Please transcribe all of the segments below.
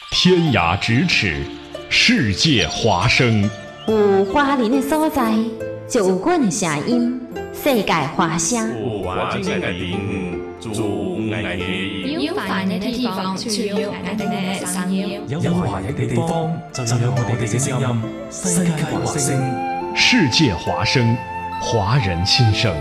天涯咫尺，世界华声。 有华人的所在，就有阮的声音。世界华声。 有华人的地方，就有爱的有华人的地方，就有爱的声音。 有華人的地方，就有我哋嘅聲音。世界華聲， 世界華聲，華人心聲。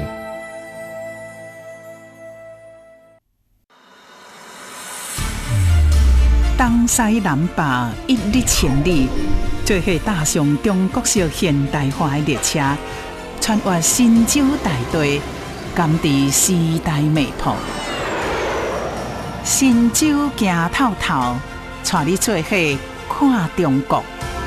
東西南北一日千里，做伙踏上中國式現代化的列車，穿越神州大地，感知時代脈搏。神州行透透，帶你做伙看中國。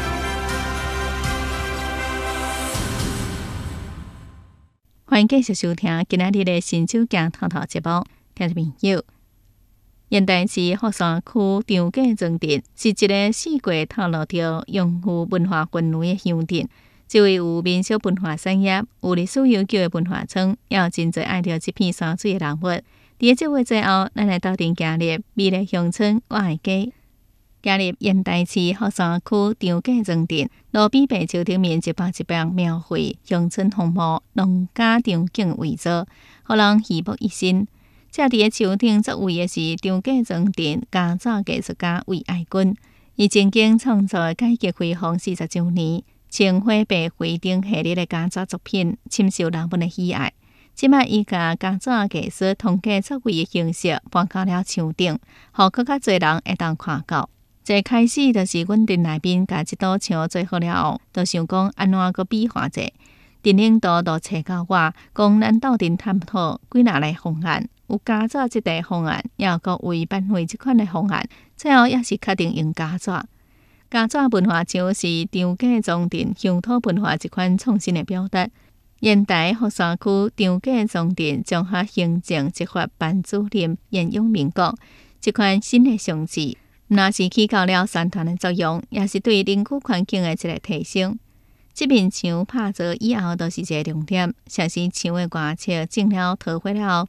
歡迎繼續收聽今仔日的神州行透透節目，聽眾朋友。現代市福山區張家莊鎮是一個四季透露着擁護文化氛圍的鄉鎮，這位有民俗文化產業、有歷史悠久的文化村，也有真濟愛着這片山水的人物。在節目最後，咱來鬥陣行入美麗鄉村我的家，行入現代市福山區張家莊鎮，路邊白樹頂面一百描繪鄉村風貌，農家場景為座，讓人耳目一新。這佇個樹頂作為的是張家莊鎮家早藝術家魏愛君，伊曾經創作改革開放40週年青花白花燈系列的家早作品，深受人們的喜愛。即賣伊甲家早藝術通過作為的形式搬到了樹頂，讓更加多人會當看到。這開始就是阮鎮內面甲一堵牆做好了後，就想講安怎擱美化者。鎮領導都找到我，講咱鬥陣探討幾若個方案。有家早這個方案，也有各位辦會這款的方案，最後也是確定用家早。家早文化牆是張家莊鎮鄉土文化一款創新的表達。現代福山區張家莊鎮綜合行政執法班主任嚴永明講，這款新的裝置，不但是起到了宣傳的作用，也是對鄰居環境的一個提升。這面牆拍造以後，都是一個亮點。像是牆的外側種了桃花了後，